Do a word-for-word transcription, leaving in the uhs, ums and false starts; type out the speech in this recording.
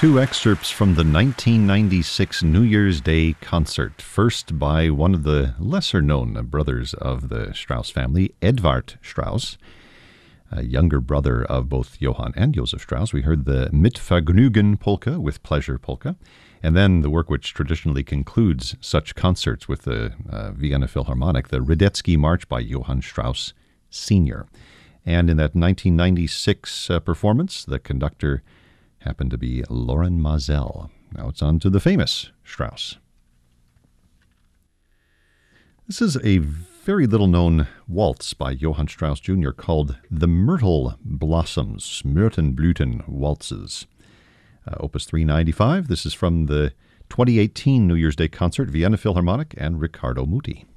Two excerpts from the nineteen ninety-six New Year's Day concert. First by one of the lesser-known brothers of the Strauss family, Edvard Strauss, a younger brother of both Johann and Joseph Strauss. We heard the Mit Vergnügen polka, with pleasure polka, and then the work which traditionally concludes such concerts with the uh, Vienna Philharmonic, the Radetzky March by Johann Strauss Senior And in that nineteen ninety-six uh, performance, the conductor happened to be Lorin Maazel. Now it's on to the famous Strauss. This is a very little-known waltz by Johann Strauss Junior called The Myrtle Blossoms, Myrtenblüten Waltzes. Uh, Opus three ninety-five. This is from the twenty eighteen New Year's Day concert, Vienna Philharmonic and Riccardo Muti.